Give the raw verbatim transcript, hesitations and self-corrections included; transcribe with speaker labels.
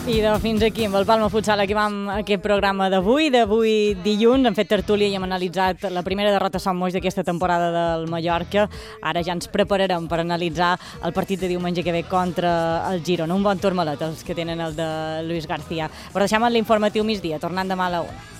Speaker 1: I de fins aquí amb el Palma Futsal acabam aquest programa d'avui, d'avui dilluns. Hem fet tertúlia i hem analitzat la primera derrota a Sant Moix d'aquesta temporada del Mallorca. Ara ja ens prepararem per analitzar el partit de diumenge que ve contra el Girona. Un bon turmalet, els que tenen el de Luis García. Però deixem l'informatiu migdia, tornant demà a la una.